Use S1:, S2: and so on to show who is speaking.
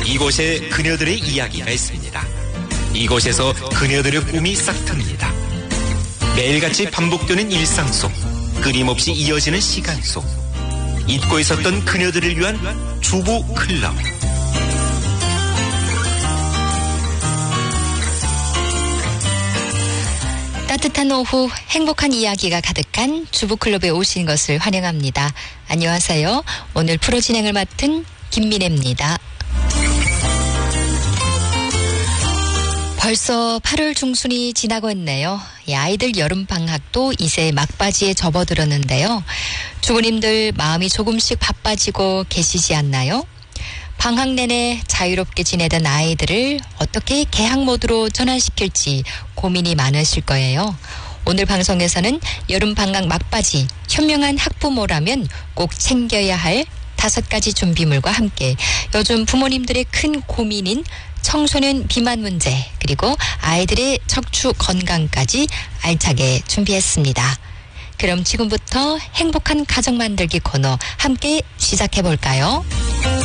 S1: 이곳에 그녀들의 이야기가 있습니다. 이곳에서 그녀들의 꿈이 싹틉니다. 매일같이 반복되는 일상 속, 끊임없이 이어지는 시간 속, 잊고 있었던 그녀들을 위한 주부 클럽.
S2: 따뜻한 오후 행복한 이야기가 가득한 주부클럽에 오신 것을 환영합니다. 안녕하세요. 오늘 프로 진행을 맡은 김민혜입니다. 벌써 8월 중순이 지나고 있네요. 아이들 여름방학도 이제 막바지에 접어들었는데요. 주부님들 마음이 조금씩 바빠지고 계시지 않나요? 방학 내내 자유롭게 지내던 아이들을 어떻게 개학 모드로 전환시킬지 고민이 많으실 거예요. 오늘 방송에서는 여름방학 막바지 현명한 학부모라면 꼭 챙겨야 할 5가지 준비물과 함께 요즘 부모님들의 큰 고민인 청소년 비만 문제 그리고 아이들의 척추 건강까지 알차게 준비했습니다. 그럼 지금부터 행복한 가정 만들기 코너 함께 시작해 볼까요?